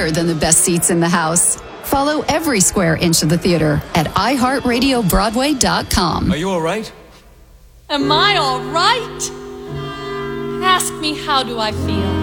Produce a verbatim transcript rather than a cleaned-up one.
better than the best seats in the house. Follow every square inch of the theater at i heart radio broadway dot com. Are you all right? Am I all right? Ask me, how do I feel?